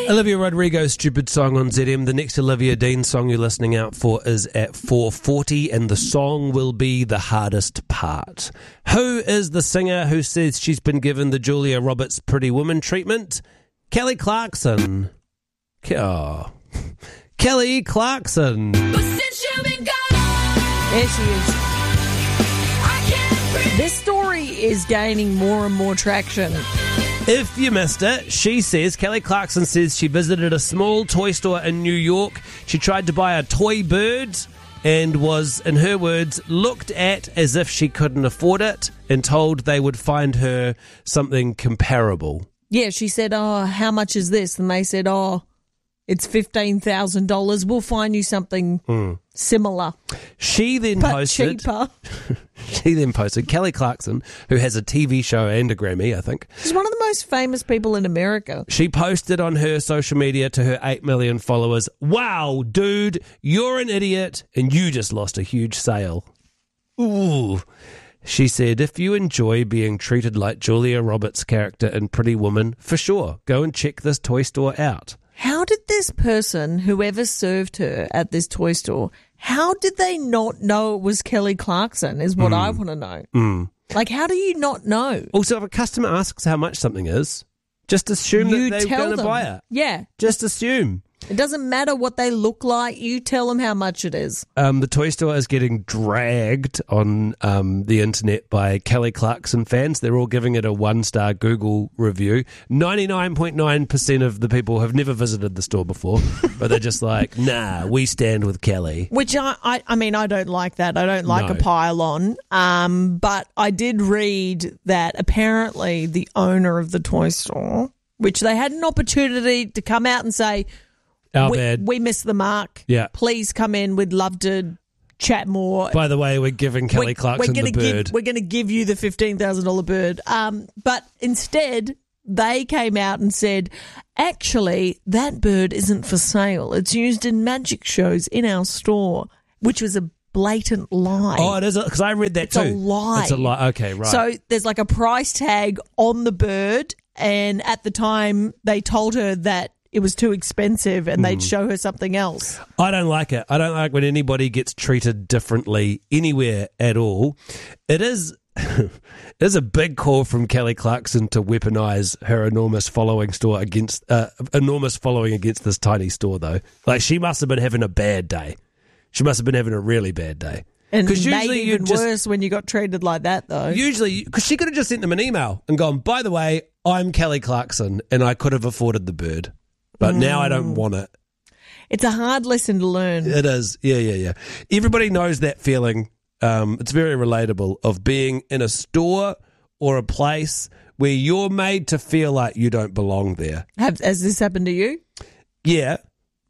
Olivia Rodrigo's Stupid Song on ZM. The next Olivia Dean song you're listening out for is at 4:40, and the song will be The Hardest Part. Who is the singer who says she's been given the Julia Roberts Pretty Woman treatment? Kelly Clarkson. Oh. Kelly Clarkson. But since you've been gone, There she is. I can't breathe. This story is gaining more and more traction. If you missed it, Kelly Clarkson says she visited a small toy store in New York. She tried to buy a toy bird and was, in her words, looked at as if she couldn't afford it and told they would find her something comparable. Yeah, she said, "Oh, how much is this?" And they said, "Oh, it's $15,000. We'll find you something similar, She then but posted... cheaper." She then posted, Kelly Clarkson, who has a TV show and a Grammy, I think. She's one of the most famous people in America. She posted on her social media to her 8 million followers, "Wow, dude, you're an idiot and you just lost a huge sale." Ooh. She said, "If you enjoy being treated like Julia Roberts' character in Pretty Woman, for sure, go and check this toy store out." How did this person, whoever served her at this toy store, how did they not know it was Kelly Clarkson is what I want to know. Like, how do you not know? Also, if a customer asks how much something is, just assume You that they're tell going to them. buy it. Yeah. Just assume. It doesn't matter what they look like. You tell them how much it is. The toy store is getting dragged on the internet by Kelly Clarkson fans. They're all giving it a 1-star Google review. 99.9% of the people have never visited the store before, but they're just like, nah, we stand with Kelly. Which I mean, I don't like that. I don't like No. a pile-on. But I did read that apparently the owner of the toy store, which they had an opportunity to come out and say, Our bad. we missed the mark. Yeah. Please come in. We'd love to chat more. By the way, we're giving Kelly Clarkson the bird. We're going to give you the $15,000 bird. But instead, they came out and said, actually, that bird isn't for sale. It's used in magic shows in our store, which was a blatant lie. Oh, it is? Because I read that It's too. a lie. It's a lie. Okay, right. So there's like a price tag on the bird, and at the time, they told her that it was too expensive and they'd show her something else. I don't like it. I don't like when anybody gets treated differently anywhere at all. It is it is a big call from Kelly Clarkson to weaponize her enormous following against this tiny store, though. Like, she must have been having a bad day. She must have been having a really bad day. And 'Cause made usually even you'd just- worse when you got treated like that, though. Usually, because she could have just sent them an email and gone, by the way, I'm Kelly Clarkson and I could have afforded the bird, but now I don't want it. It's a hard lesson to learn. It is. Yeah. Everybody knows that feeling. It's very relatable, of being in a store or a place where you're made to feel like you don't belong there. Has this happened to you? Yeah.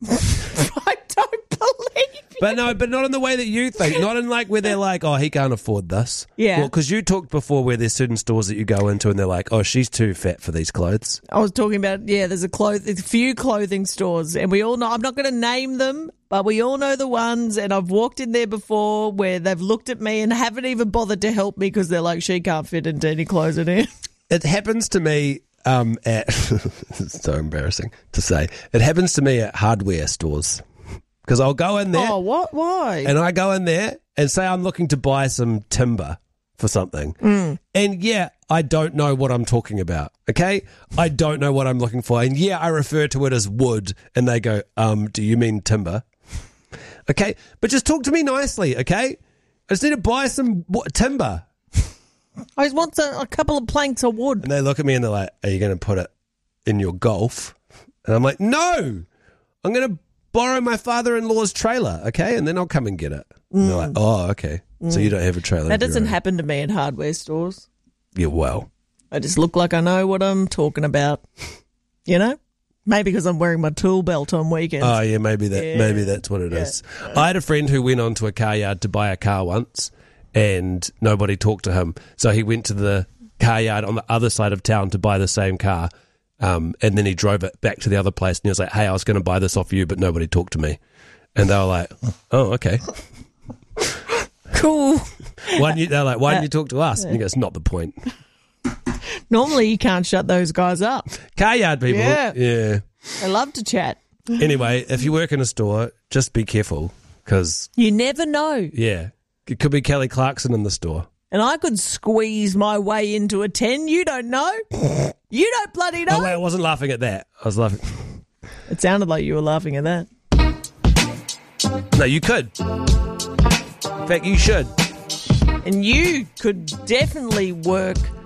I don't believe you. But not in the way that you think. Not in like where they're like, oh, he can't afford this. Yeah. Well, because you talked before where there's certain stores that you go into and they're like, oh, she's too fat for these clothes. I was talking about, there's a few clothing stores, and we all know, I'm not going to name them, but we all know the ones, and I've walked in there before where they've looked at me and haven't even bothered to help me because they're like, she can't fit into any clothes in here. It happens to me at it's so embarrassing to say. It happens to me at hardware stores. Because I'll go in there. Oh, what? Why? And I go in there and say I'm looking to buy some timber for something. And yeah, I don't know what I'm talking about, okay? I don't know what I'm looking for. And yeah, I refer to it as wood. And they go, do you mean timber? Okay, but just talk to me nicely, okay? I just need to buy some timber. I just want a couple of planks of wood. And they look at me and they're like, are you going to put it in your Golf? And I'm like, no, I'm going to borrow my father-in-law's trailer, okay? And then I'll come and get it. And they're like, oh, okay. So you don't have a trailer. That doesn't happen to me at hardware stores. Yeah, well. I just look like I know what I'm talking about. You know? Maybe because I'm wearing my tool belt on weekends. Oh, yeah, maybe that's what it is. I had a friend who went onto a car yard to buy a car once and nobody talked to him. So he went to the car yard on the other side of town to buy the same car. And then he drove it back to the other place and he was like, hey, I was going to buy this off you, but nobody talked to me. And they were like, oh, okay. Cool. They're like, why didn't you talk to us? And he goes, not the point. Normally you can't shut those guys up. Car yard people. Yeah. Yeah. They love to chat. Anyway, if you work in a store, just be careful because, You never know. yeah, it could be Kelly Clarkson in the store. And I could squeeze my way into a 10. You don't know. You don't bloody know. Oh, wait, I wasn't laughing at that. I was laughing. It sounded like you were laughing at that. No, you could. In fact, you should. And you could definitely work